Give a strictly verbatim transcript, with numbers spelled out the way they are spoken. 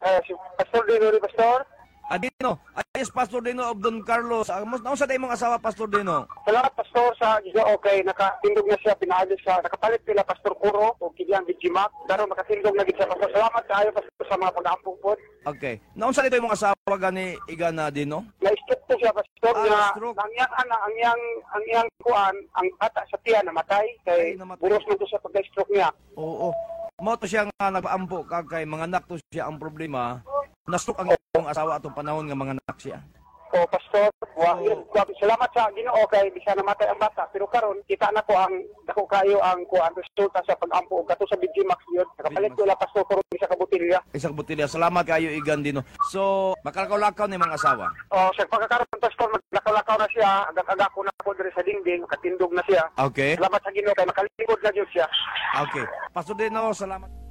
Eh, si Pastor Dino, ni Pastor. Adino, ayos Pastor Dino of Don Carlos. Amos nausa day mong asawa Pastor Dino. Salamat, Pastor, sa Ginoo. Okay, nakatindog na siya, pinaayos siya. Nakapalit nila Pastor Kuro o Kilian Bijimak. Pero makatindog na gid siya, Pastor. Salamat kaayo, Pastor, sa mga pag-ampong po. Okay. Nausa dito yung asawa gani Igana Dino? Na-stroke po siya, Pastor, Ah, na stroke. ang iyang ana, ang iyang ang iyang kuan, ang bata sa tiyan namatay kay Ay, namatay. buros man to sa pagka-stroke niya. Oo. Mo to siya nga nagpaampo kag kay mga anak to siya ang problema. Nastroke ang iyong asawa atong panahon nga mga anak siya. O, Pastor, wa, Oo. wa, salamat sa Ginoo kay bisa namatay ang bata. Pero karon kita na ko ang dako kayo ang kuan resulta sa pag-ampo og kato sa Bijimak yun. Nakapalit ko la Pastor Kuro sa kabutilya. Isang butilya. Salamat kayo Igan Dino. So, makalakaw-lakaw ni mga asawa. O, sa pagkakaroon Pastor, maglakaw-lakaw na siya. Agak-agak ko na po diri sa dingding, katindog na siya. Okay. Salamat sa Ginoo kay makalingkod na jud siya. Okay. Pastor Dino, salamat.